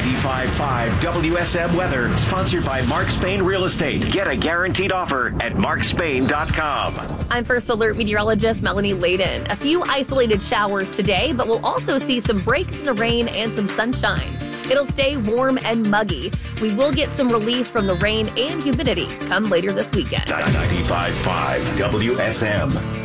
95.5 WSM Weather, sponsored by Mark Spain Real Estate. Get a guaranteed offer at markspain.com. I'm First Alert meteorologist Melanie Layden. A few isolated showers today, but we'll also see some breaks in the rain and some sunshine. It'll stay warm and muggy. We will get some relief from the rain and humidity come later this weekend. 95.5 WSM.